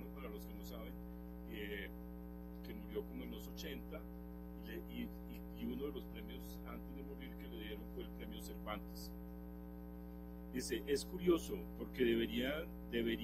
para los que no saben, que murió como en los 80, y uno de los premios antes de morir que le dieron fue el premio Cervantes. Dice, es curioso porque debería